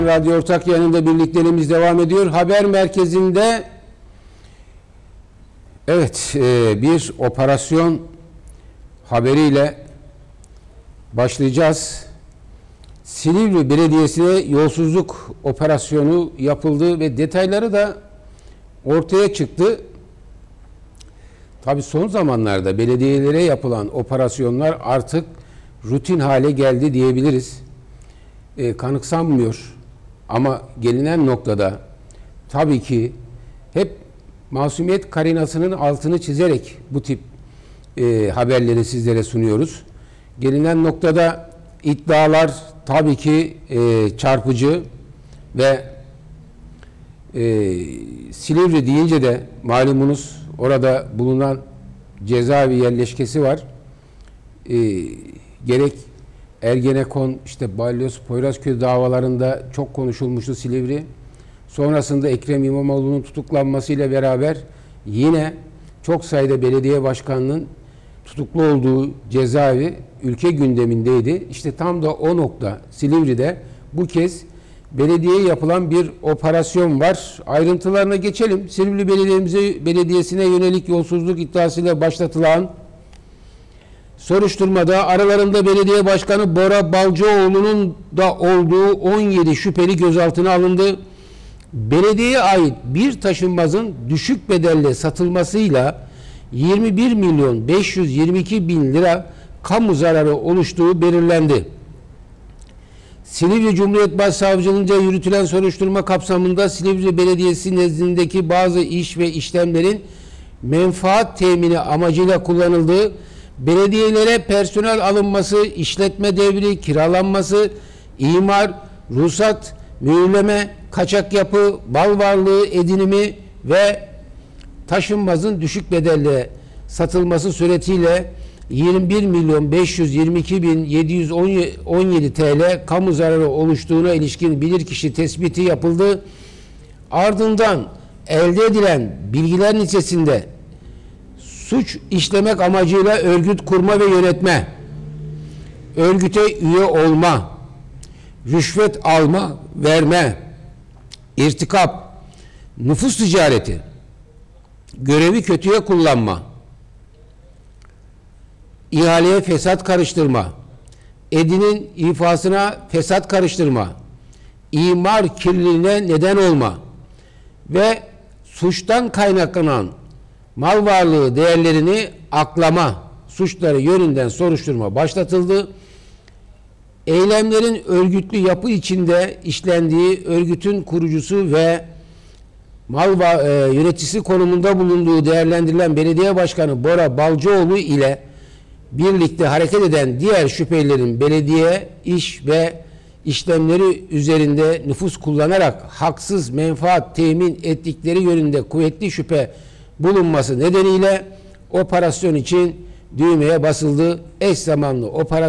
Radyo Ortak Yayınında birlikteliğimiz devam ediyor. Haber merkezinde bir operasyon haberiyle başlayacağız. Silivri Belediyesi'ne yolsuzluk operasyonu yapıldı ve detayları da ortaya çıktı. Tabii son zamanlarda belediyelere yapılan operasyonlar artık rutin hale geldi diyebiliriz. Kanıksanmıyor. Ama gelinen noktada tabii ki hep masumiyet karinasının altını çizerek bu tip haberleri sizlere sunuyoruz. Gelinen noktada iddialar tabii ki çarpıcı ve Silivri deyince de malumunuz orada bulunan cezaevi yerleşkesi var. Gerek Ergenekon, Balyoz, Poyrazköy davalarında çok konuşulmuştu Silivri. Sonrasında Ekrem İmamoğlu'nun tutuklanmasıyla beraber yine çok sayıda belediye başkanının tutuklu olduğu cezaevi ülke gündemindeydi. İşte tam da o nokta Silivri'de bu kez belediyeye yapılan bir operasyon var. Ayrıntılarına geçelim. Silivri Belediyesi'ne yönelik yolsuzluk iddiasıyla başlatılan soruşturmada aralarında belediye başkanı Bora Balcıoğlu'nun da olduğu 17 şüpheli gözaltına alındı. Belediyeye ait bir taşınmazın düşük bedelle satılmasıyla 21 milyon 522 bin lira kamu zararı oluştuğu belirlendi. Silivri Cumhuriyet Başsavcılığınca yürütülen soruşturma kapsamında Silivri Belediyesi nezdindeki bazı iş ve işlemlerin menfaat temini amacıyla kullanıldığı, belediyelere personel alınması, işletme devri, kiralanması, imar, ruhsat, mühürleme, kaçak yapı, mal varlığı edinimi ve taşınmazın düşük bedelle satılması suretiyle 21 milyon 522 bin 717 TL kamu zararı oluştuğuna ilişkin bilirkişi tespiti yapıldı. Ardından elde edilen bilgiler neticesinde suç işlemek amacıyla örgüt kurma ve yönetme, örgüte üye olma, rüşvet alma, verme, irtikap, nüfus ticareti, görevi kötüye kullanma, ihaleye fesat karıştırma, edinin ifasına fesat karıştırma, imar kirliliğine neden olma ve suçtan kaynaklanan mal varlığı değerlerini aklama suçları yönünden soruşturma başlatıldı. Eylemlerin örgütlü yapı içinde işlendiği, örgütün kurucusu ve yöneticisi konumunda bulunduğu değerlendirilen belediye başkanı Bora Balcıoğlu ile birlikte hareket eden diğer şüphelilerin belediye iş ve işlemleri üzerinde nüfus kullanarak haksız menfaat temin ettikleri yönünde kuvvetli şüphe bulunması nedeniyle operasyon için düğmeye basıldı. Eş zamanlı operasyon